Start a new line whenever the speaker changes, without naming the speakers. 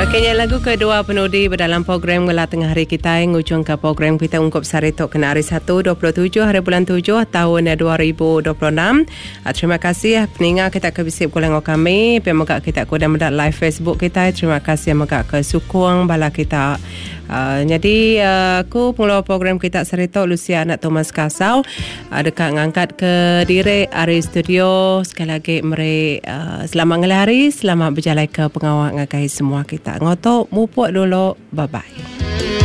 Okey, lagu kedua penudi dalam program Gelar Tengah Hari kita yang ujung ke program kita ungkup Saritok kena hari 1 27 hari bulan 7 tahun 2026. Terima kasih peningat kita ke bisip kulang kami. Pemoga kita ku dan mendak live Facebook kita. Terima kasih moga ke sukung bala kita. Jadi aku pengelola program kita Saritok Lucia anak Thomas Kasau dekat ngangkat ke diri hari studio. Sekali lagi meri selamat ngelari, selamat berjalan ke pengawal ngakai semua kita. Ngotok mupuk dulu. Bye-bye.